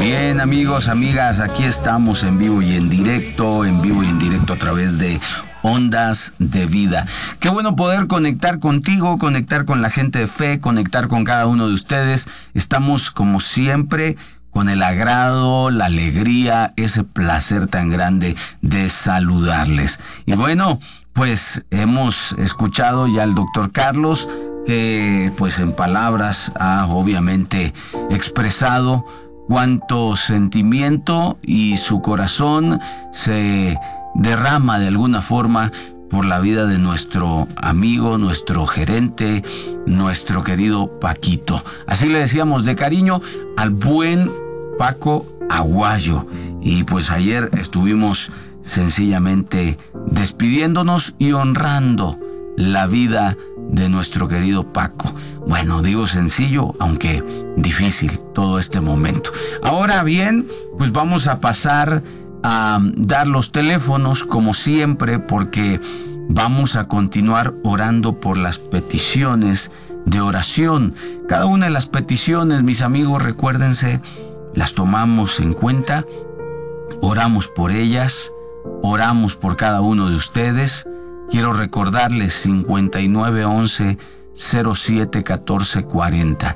Bien, amigos, amigas, aquí estamos en vivo y en directo a través de Ondas de Vida. Qué bueno poder conectar contigo, conectar con la gente de fe, conectar con cada uno de ustedes. Estamos, como siempre, con el agrado, la alegría, ese placer tan grande de saludarles. Y bueno, pues hemos escuchado ya al doctor Carlos, que pues en palabras ha obviamente expresado cuánto sentimiento y su corazón se derrama de alguna forma por la vida de nuestro amigo, nuestro gerente, nuestro querido Paquito. Así le decíamos de cariño al buen Paco Aguayo. Y pues ayer estuvimos sencillamente despidiéndonos y honrando la vida de nuestro querido Paco. Bueno, digo sencillo, aunque difícil todo este momento. Ahora bien, pues vamos a pasar a dar los teléfonos como siempre, porque vamos a continuar orando por las peticiones de oración. Cada una de las peticiones, mis amigos, recuérdense, las tomamos en cuenta, oramos por ellas, oramos por cada uno de ustedes. Quiero recordarles 5911 07 14 40,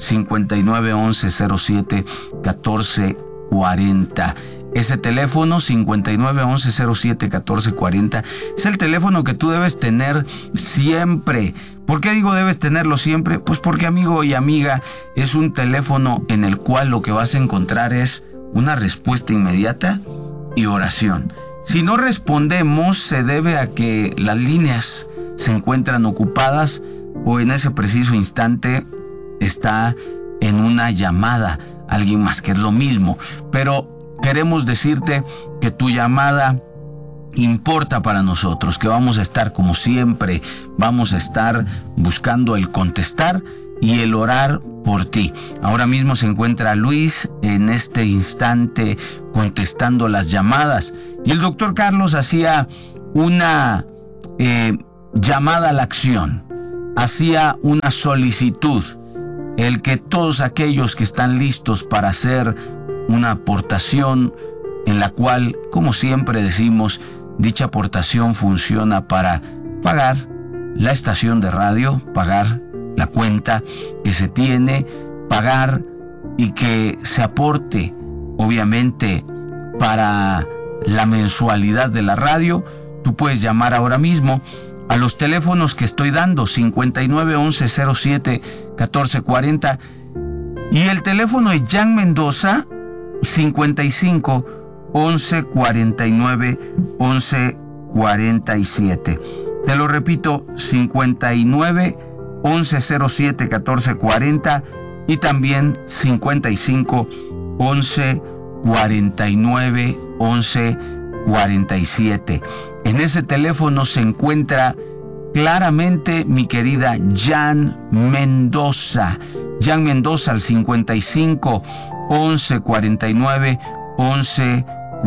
5911 07 14 40. Ese teléfono 5911 07 14 40 es el teléfono que tú debes tener siempre. ¿Por qué digo debes tenerlo siempre? Pues porque, amigo y amiga, es un teléfono en el cual lo que vas a encontrar es una respuesta inmediata y oración. Si no respondemos, se debe a que las líneas se encuentran ocupadas o en ese preciso instante está en una llamada alguien más, que es lo mismo. Pero queremos decirte que tu llamada importa para nosotros, que vamos a estar como siempre, vamos a estar buscando el contestar y el orar por ti. Ahora mismo se encuentra Luis en este instante contestando las llamadas. Y el doctor Carlos hacía una llamada a la acción, hacía una solicitud, el que todos aquellos que están listos para hacer una aportación en la cual, como siempre decimos, dicha aportación funciona para pagar la estación de radio, pagar la cuenta que se tiene, pagar y que se aporte, obviamente, para la mensualidad de la radio. Tú puedes llamar ahora mismo a los teléfonos que estoy dando, 5911 07 14 40, y el teléfono de Jan Mendoza, 55 11 49 11 47. Te lo repito, 59 11 07 14 40 y también 55 11 49 11 47. En ese teléfono se encuentra claramente mi querida Jan Mendoza. Jan Mendoza al 55 11 49 11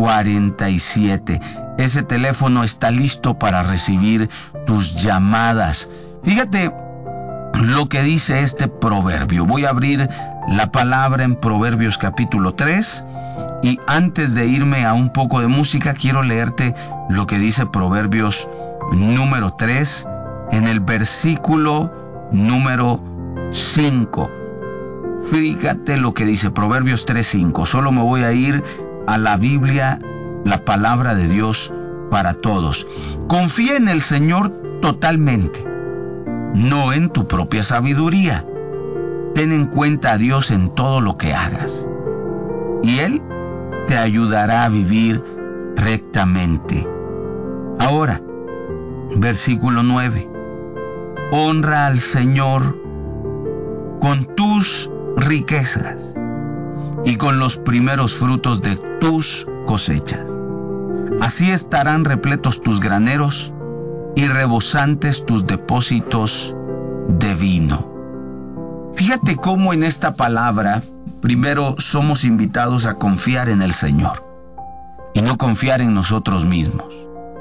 47. Ese teléfono está listo para recibir tus llamadas. Fíjate lo que dice este proverbio. Voy a abrir la palabra en Proverbios capítulo 3 y antes de irme a un poco de música quiero leerte lo que dice Proverbios número 3 en el versículo número 5. Fíjate lo que dice Proverbios 3:5. Solo me voy a ir a la Biblia, la palabra de Dios para todos. Confía en el Señor totalmente, no en tu propia sabiduría. Ten en cuenta a Dios en todo lo que hagas, y Él te ayudará a vivir rectamente. Ahora, versículo 9. Honra al Señor con tus riquezas y con los primeros frutos de tus cosechas. Así estarán repletos tus graneros y rebosantes tus depósitos de vino. Fíjate cómo en esta palabra primero somos invitados a confiar en el Señor y no confiar en nosotros mismos.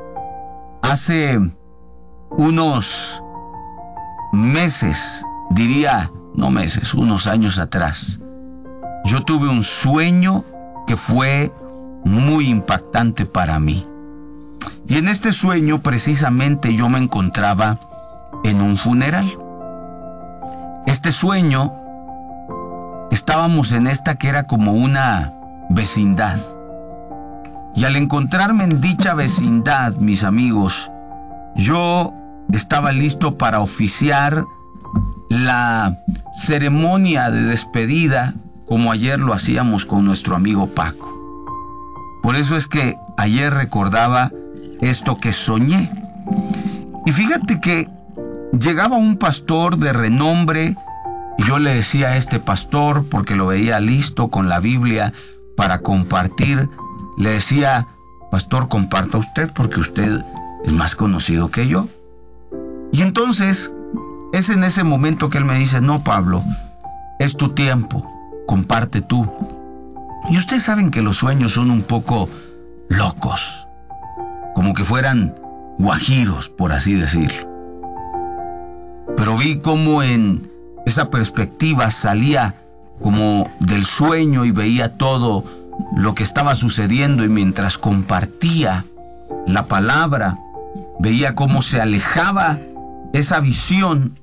Hace unos meses, unos años atrás, yo tuve un sueño que fue muy impactante para mí. Y en este sueño precisamente yo me encontraba en un funeral. Este sueño, estábamos en esta que era como una vecindad. Y al encontrarme en dicha vecindad, mis amigos, yo estaba listo para oficiar la ceremonia de despedida, como ayer lo hacíamos con nuestro amigo Paco. Por eso es que ayer recordaba esto que soñé. Y fíjate que llegaba un pastor de renombre y yo le decía a este pastor, porque lo veía listo con la Biblia para compartir, le decía: pastor, comparta usted porque usted es más conocido que yo. Y entonces es en ese momento que él me dice: no, Pablo, es tu tiempo, comparte tú. Y ustedes saben que los sueños son un poco locos, como que fueran guajiros, por así decirlo. Pero vi cómo en esa perspectiva salía como del sueño y veía todo lo que estaba sucediendo, y mientras compartía la palabra, veía cómo se alejaba esa visión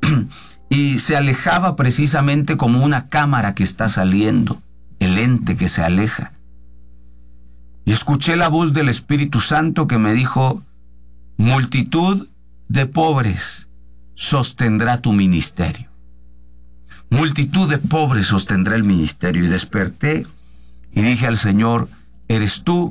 y se alejaba precisamente como una cámara que está saliendo, el ente que se aleja. Y escuché la voz del Espíritu Santo que me dijo: multitud de pobres sostendrá tu ministerio. Multitud de pobres sostendrá el ministerio. Y desperté y dije al Señor: eres tú.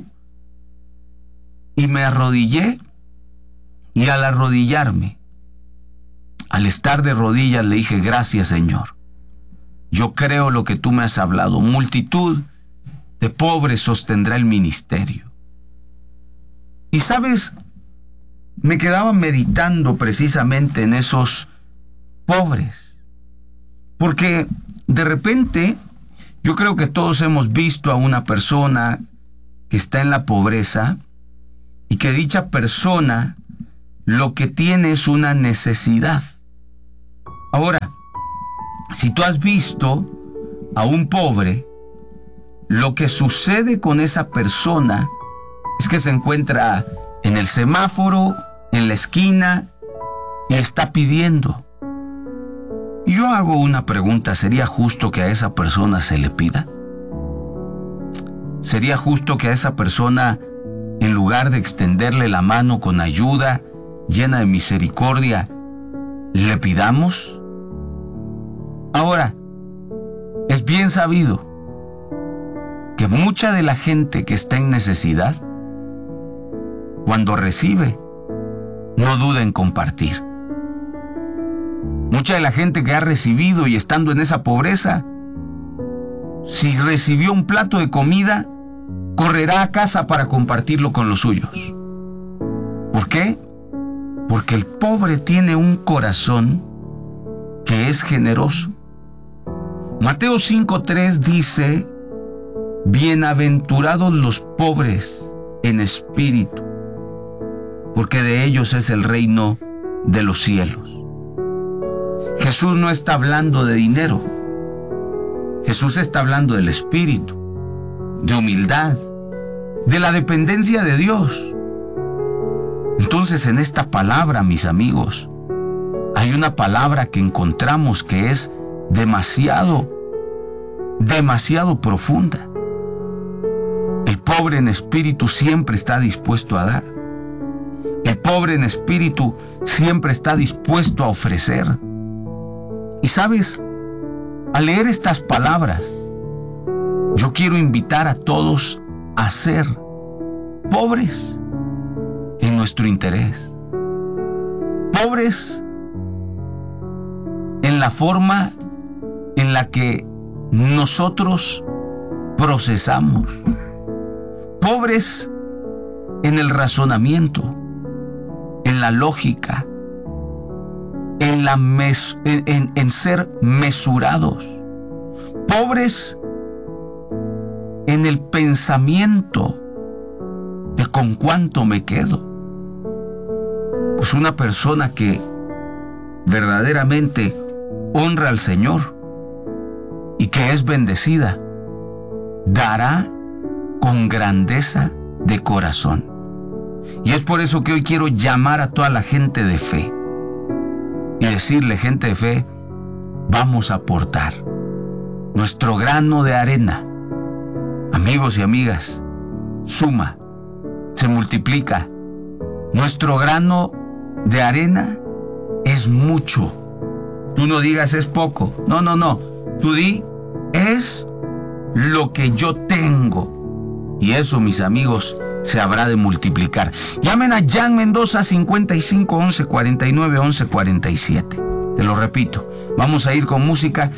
Y me arrodillé, y al arrodillarme, al estar de rodillas, le dije: gracias, Señor. Yo creo lo que tú me has hablado. Multitud de pobres sostendrá el ministerio. Y sabes, me quedaba meditando precisamente en esos pobres. Porque de repente yo creo que todos hemos visto a una persona que está en la pobreza y que dicha persona lo que tiene es una necesidad. Ahora, si tú has visto a un pobre, lo que sucede con esa persona es que se encuentra en el semáforo, en la esquina, y está pidiendo. Y yo hago una pregunta: ¿sería justo que a esa persona se le pida? ¿Sería justo que a esa persona, en lugar de extenderle la mano con ayuda, llena de misericordia, le pidamos? Ahora, es bien sabido que mucha de la gente que está en necesidad, cuando recibe, no duda en compartir. Mucha de la gente que ha recibido y estando en esa pobreza, si recibió un plato de comida, correrá a casa para compartirlo con los suyos. ¿Por qué? Porque el pobre tiene un corazón que es generoso. Mateo 5:3 dice: bienaventurados los pobres en espíritu, porque de ellos es el reino de los cielos. Jesús no está hablando de dinero. Jesús está hablando del espíritu, de humildad, de la dependencia de Dios. Entonces, en esta palabra, mis amigos, hay una palabra que encontramos que es demasiado profunda. El pobre en espíritu siempre está dispuesto a dar. El pobre en espíritu siempre está dispuesto a ofrecer. Y sabes, al leer estas palabras, yo quiero invitar a todos a ser pobres en nuestro interés. Pobres en la forma en la que nosotros procesamos. Pobres en el razonamiento, en la lógica, en ser mesurados. Pobres en el pensamiento de con cuánto me quedo. Pues una persona que verdaderamente honra al Señor y que es bendecida, dará con grandeza de corazón. Y es por eso que hoy quiero llamar a toda la gente de fe y decirle, gente de fe, vamos a aportar nuestro grano de arena. Amigos y amigas, suma, se multiplica. Nuestro grano de arena es mucho. Tú no digas es poco. No. Tú di, es lo que yo tengo. Y eso, mis amigos, se habrá de multiplicar. Llamen a Jan Mendoza 55 11 49 11 47. Te lo repito. Vamos a ir con música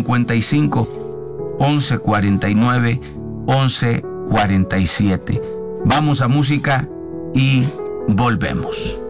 55 11 49 11 47. Vamos a música y volvemos.